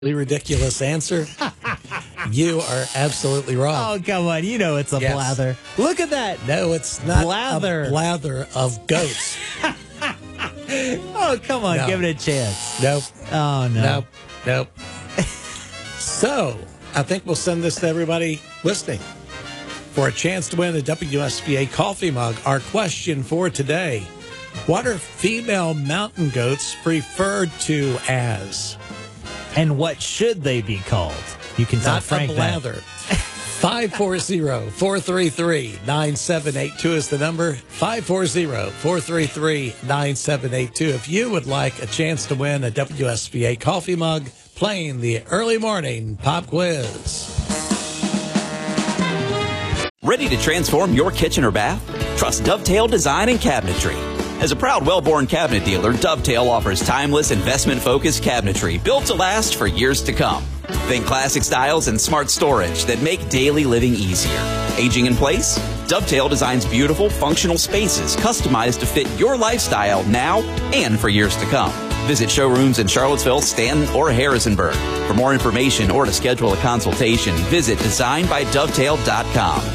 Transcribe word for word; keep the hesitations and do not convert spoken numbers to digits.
ridiculous answer. You are absolutely wrong. Oh, come on. You know it's a Yes. blather. Look at that. No, it's not Blather. a blather of goats. Oh, come on. No. Give it a chance. Nope. Oh, no. Nope. Nope. So, I think we'll send this to everybody listening for a chance to win a W S B A coffee mug. Our question for today: what are female mountain goats referred to as? And what should they be called? You can tell Not Frank a that. blather. five four zero, four three three, nine seven eight two is the number. five four zero, four three three, nine seven eight two. If you would like a chance to win a W S B A coffee mug, playing the early morning pop quiz. Ready to transform your kitchen or bath? Trust Dovetail Design and Cabinetry. As a proud Wellborn cabinet dealer, Dovetail offers timeless, investment-focused cabinetry built to last for years to come. Think classic styles and smart storage that make daily living easier. Aging in place? Dovetail designs beautiful, functional spaces customized to fit your lifestyle now and for years to come. Visit showrooms in Charlottesville, Stanton, or Harrisonburg. For more information or to schedule a consultation, visit design by dovetail dot com.